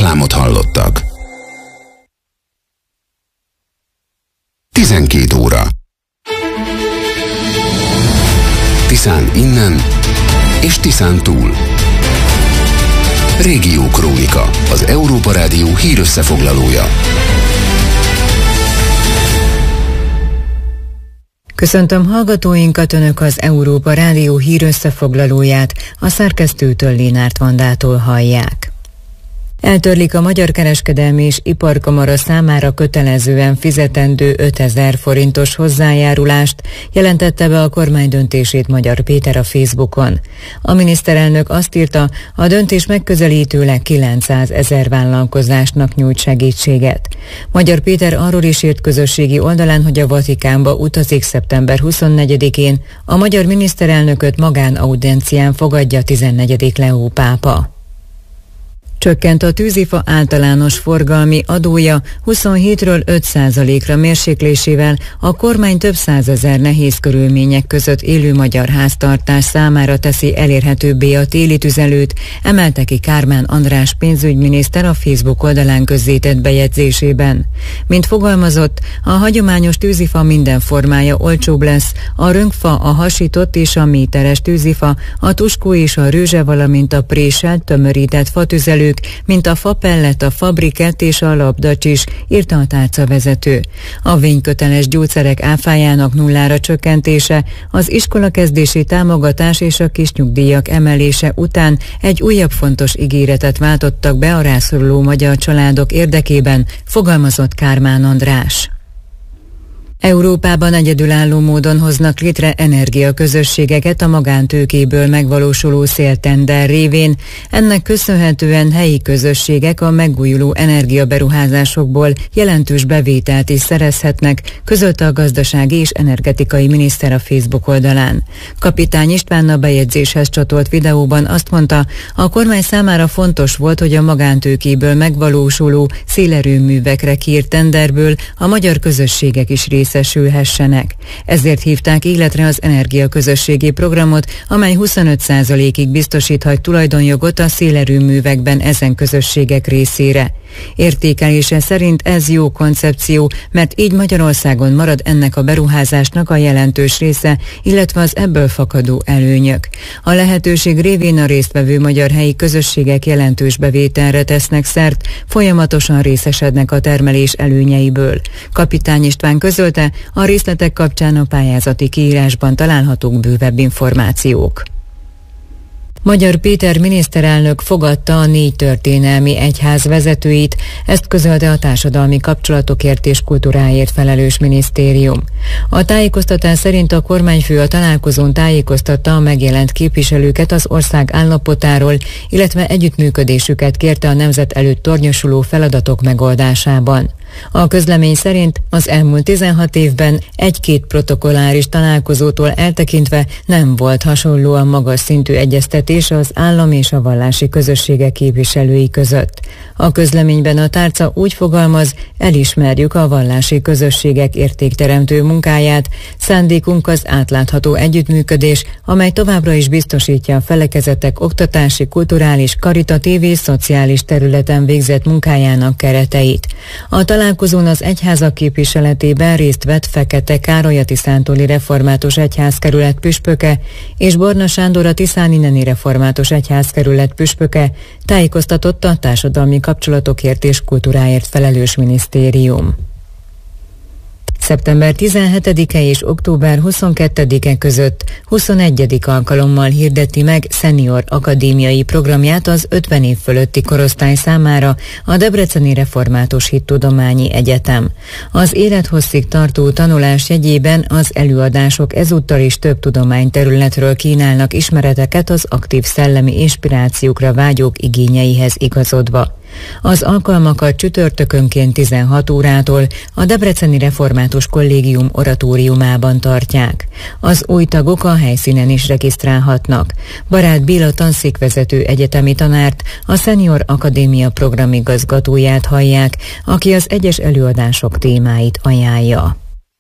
Reklámot hallottak. 12 óra. Tiszán innen és Tiszán túl. Régió Krónika, az Európa Rádió hírösszefoglalója. Köszöntöm hallgatóinkat, Önök az Európa Rádió hírösszefoglalóját, a szerkesztőtől, Lénárt Vandától hallják. Eltörlik a Magyar Kereskedelmi és Iparkamara számára kötelezően fizetendő 5000 forintos hozzájárulást, jelentette be a kormány döntését Magyar Péter a Facebookon. A miniszterelnök azt írta, a döntés megközelítőleg 900 000 vállalkozásnak nyújt segítséget. Magyar Péter arról is írt közösségi oldalán, hogy a Vatikánba utazik szeptember 24-én, a magyar miniszterelnököt magánaudiencián fogadja 14. Leó pápa. Csökkent a tűzifa általános forgalmi adója 27-ről 5%-ra mérséklésével a kormány több 100 000 nehéz körülmények között élő magyar háztartás számára teszi elérhetőbbé a téli tüzelőt, emelte ki Kármán András pénzügyminiszter a Facebook oldalán közzétett bejegyzésében. Mint fogalmazott, a hagyományos tűzifa minden formája olcsóbb lesz, a rönkfa, a hasított és a méteres tűzifa, a tuskó és a rőzse, valamint a préselt tömörített fatüzelő, mint a fapellet, a fabrikett és a labdacs is, írta a tárcavezető. A vényköteles gyógyszerek áfájának nullára csökkentése, az iskolakezdési támogatás és a kisnyugdíjak emelése után egy újabb fontos ígéretet váltottak be a rászoruló magyar családok érdekében, fogalmazott Kármán András. Európában egyedülálló módon hoznak létre energiaközösségeket a magántőkéből megvalósuló széltender révén. Ennek köszönhetően helyi közösségek a megújuló energiaberuházásokból jelentős bevételt is szerezhetnek, közölte a gazdasági és energetikai miniszter a Facebook oldalán. Kapitány István a bejegyzéshez csatolt videóban azt mondta, a kormány számára fontos volt, hogy a magántőkéből megvalósuló szélerőművekre kiírt tenderből a magyar közösségek is részesülhessenek. Ezért hívták életre az energiaközösségi programot, amely 25%-ig biztosíthat tulajdonjogot a szélerőművekben ezen közösségek részére. Értékelése szerint ez jó koncepció, mert így Magyarországon marad ennek a beruházásnak a jelentős része, illetve az ebből fakadó előnyök. A lehetőség révén a résztvevő magyar helyi közösségek jelentős bevételre tesznek szert, folyamatosan részesednek a termelés előnyeiből. Kapitány István közölte, a részletek kapcsán a pályázati kiírásban találhatók bővebb információk. Magyar Péter miniszterelnök fogadta a 4 történelmi egyház vezetőit, ezt közölte a társadalmi kapcsolatokért és kultúráért felelős minisztérium. A tájékoztatás szerint a kormányfő a találkozón tájékoztatta a megjelent képviselőket az ország állapotáról, illetve együttműködésüket kérte a nemzet előtt tornyosuló feladatok megoldásában. A közlemény szerint az elmúlt 16 évben 1-2 protokolláris találkozótól eltekintve nem volt hasonlóan magas szintű egyeztetés az állam és a vallási közösségek képviselői között. A közleményben a tárca úgy fogalmaz, elismerjük a vallási közösségek értékteremtő munkáját, szándékunk az átlátható együttműködés, amely továbbra is biztosítja a felekezetek oktatási, kulturális, karitatív és szociális területen végzett munkájának kereteit. A találkozón az egyházak képviseletében részt vett Fekete Károly a tiszántúli református egyházkerület püspöke és Borna Sándor a tiszáninneni református egyházkerület püspöke, tájékoztatott a társadalmi kapcsolatokért és kultúráért felelős minisztérium. Szeptember 17-e és október 22-e között 21. alkalommal hirdeti meg Senior akadémiai programját az 50 év fölötti korosztály számára a Debreceni Református Hittudományi Egyetem. Az élethosszig tartó tanulás jegyében az előadások ezúttal is több tudományterületről kínálnak ismereteket az aktív szellemi inspirációkra vágyók igényeihez igazodva. Az alkalmakat csütörtökönként 16 órától a Debreceni Református Kollégium oratóriumában tartják. Az új tagok a helyszínen is regisztrálhatnak. Barát Béla tanszékvezető egyetemi tanárt, a Senior Akadémia programigazgatóját hallják, aki az egyes előadások témáit ajánlja.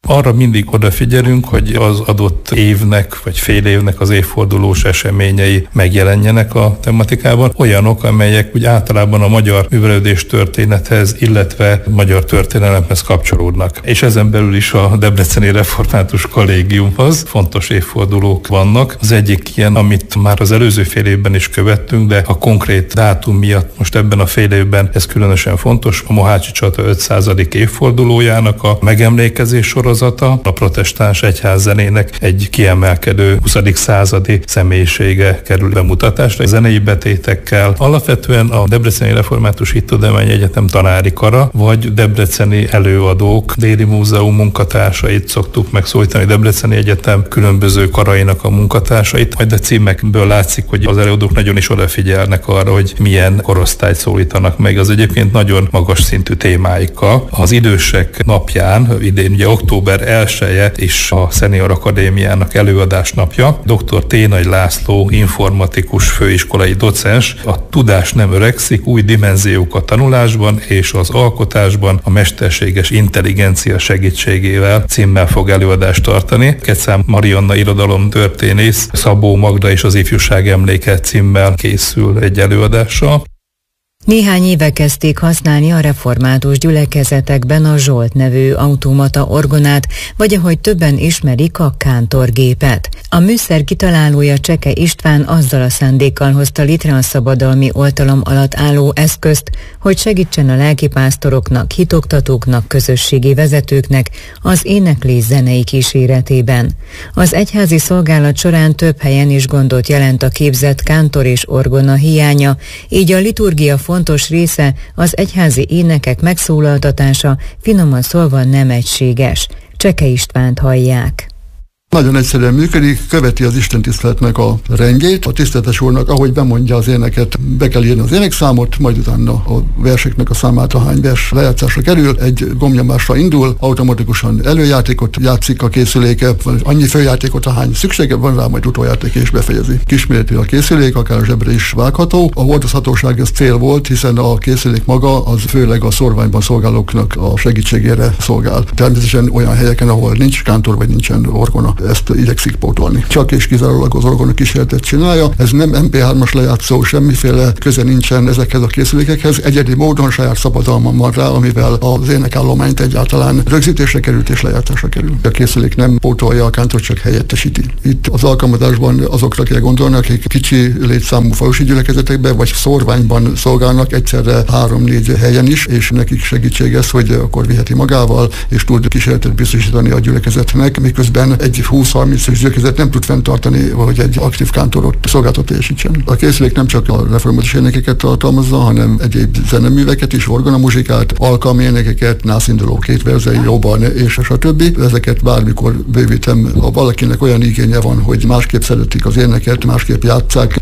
Arra mindig odafigyelünk, hogy az adott évnek vagy fél évnek az évfordulós eseményei megjelenjenek a tematikában. Olyanok, amelyek úgy általában a magyar művelődés történethez, illetve magyar történelemhez kapcsolódnak. És ezen belül is a Debreceni Református Kollégiumhoz fontos évfordulók vannak. Az egyik ilyen, amit már az előző fél évben is követtünk, de a konkrét dátum miatt most ebben a fél évben ez különösen fontos. A Mohácsi csata 500. évfordulójának a megemlékezés sorozata, a protestáns egyházzenének egy kiemelkedő 20. századi személyisége kerül bemutatásra zenei betétekkel. Alapvetően a Debreceni Református Hittudományi Egyetem tanári kara, vagy debreceni előadók, Déri Múzeum munkatársait szoktuk megszólítani, Debreceni Egyetem különböző karainak a munkatársait. Majd a címekből látszik, hogy az előadók nagyon is odafigyelnek arra, hogy milyen korosztályt szólítanak meg. Az egyébként nagyon magas szintű témáikkal. Az idősek napján, idén ugye október 1-je is a Szenior Akadémiának előadásnapja. Dr. T. Nagy László informatikus főiskolai docens a Tudás nem öregszik, új dimenziók a tanulásban és az alkotásban a mesterséges intelligencia segítségével címmel fog előadást tartani. Kecám Marianna irodalomtörténész, Szabó Magda és az Ifjúság emléke címmel készül egy előadással. Néhány éve kezdték használni a református gyülekezetekben a Zsolt nevű automata orgonát, vagy ahogy többen ismerik, a kántorgépet. A műszer kitalálója Cseke István azzal a szándékkal hozta létre a szabadalmi oltalom alatt álló eszközt, hogy segítsen a lelkipásztoroknak, hitoktatóknak, közösségi vezetőknek az éneklés zenei kíséretében. Az egyházi szolgálat során több helyen is gondot jelent a képzett kántor és orgona hiánya, így a liturgia fontos része, az egyházi énekek megszólaltatása, finoman szólva nem egységes. Cseke Istvánt hallják. Nagyon egyszerűen működik, követi az istentiszteletnek a rendjét. A tiszteletes úrnak, ahogy bemondja az éneket, be kell írni az énekszámot, majd utána a verseknek a számát, ahány vers lejátszásra kerül, egy gombnyomásra indul, automatikusan előjátékot játszik a készüléke, annyi főjátékot, ahány szüksége van rá, majd utoljáték és befejezi. Kisméretű a készülék, akár a zsebre is vágható. A hordozhatóság ez cél volt, hiszen a készülék maga az főleg a szorványban szolgálóknak a segítségére szolgál. Természetesen olyan helyeken, ahol nincs kántor vagy nincsen orgona, ezt igyekszik pótolni. Csak és kizárólag az orgona kísérletet csinálja. Ez nem MP3-as lejátszó, semmiféle köze nincsen ezekhez a készülékekhez. Egyedi módon saját szabadalmam van rá, amivel az énekállományt egyáltalán rögzítésre került és lejátszásra kerül. A készülék nem pótolja a kántort, csak helyettesíti. Itt az alkalmazásban azokra kell gondolni, akik kicsi létszámú falusi gyülekezetekben vagy szorványban szolgálnak egyszerre 3-4 helyen is, és nekik segítség ez, hogy akkor viheti magával, és tud kísérletet biztosítani a gyülekezetnek, miközben egy 20-30 gyülekezet nem tud fenntartani, hogy egy aktív kántorot szolgáltat teljesítsen. A készülék nem csak a református énekeket tartalmazza, hanem egyéb zeneműveket is, orgonamuzsikát, alkalmi énekeket, nászinduló kétverzei, jobban és a többi. Ezeket bármikor bővítem. Ha valakinek olyan igénye van, hogy másképp szeretik az éneket, másképp játsszák.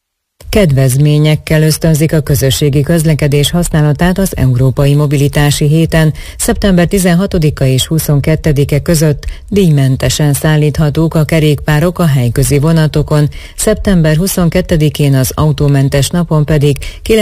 Kedvezményekkel ösztönzik a közösségi közlekedés használatát az Európai Mobilitási Héten. Szeptember 16-a és 22-e között díjmentesen szállíthatók a kerékpárok a helyközi vonatokon, szeptember 22-én az autómentes napon pedig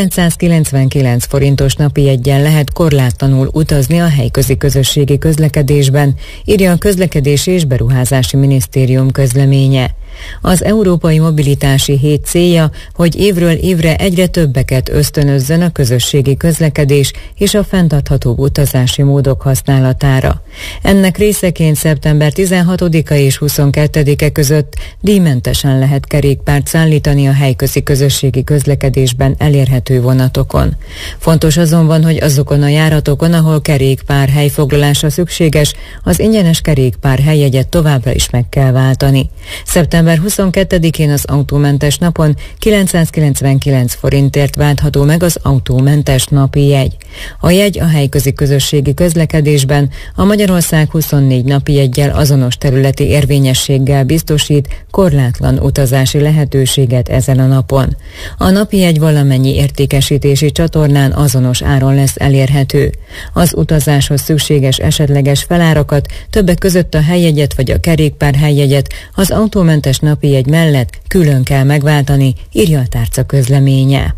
999 forintos napi jeggyel lehet korlátlanul utazni a helyközi közösségi közlekedésben, írja a Közlekedési és Beruházási Minisztérium közleménye. Az Európai Mobilitási Hét célja, hogy évről évre egyre többeket ösztönözzön a közösségi közlekedés és a fenntarthatóbb utazási módok használatára. Ennek részeként szeptember 16-a és 22-e között díjmentesen lehet kerékpárt szállítani a helyközi közösségi közlekedésben elérhető vonatokon. Fontos azonban, hogy azokon a járatokon, ahol kerékpár helyfoglalása szükséges, az ingyenes kerékpár helyjegyet továbbra is meg kell váltani. Szeptember 22-én az autómentes napon 999 forintért váltható meg az autómentes napi jegy. A jegy a helyközi közösségi közlekedésben a Magyarország 24 napi jeggyel azonos területi érvényességgel biztosít korlátlan utazási lehetőséget ezen a napon. A napi jegy valamennyi értékesítési csatornán azonos áron lesz elérhető. Az utazáshoz szükséges esetleges felárakat, többek között a helyjegyet vagy a kerékpár helyjegyet az autómentes napi jegy mellett külön kell megváltani, írja a tárca közleménye.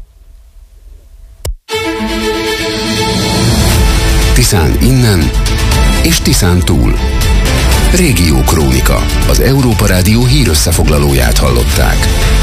Tiszán innen és Tiszán túl. Régió Krónika. Az Európa Rádió hírösszefoglalóját hallották.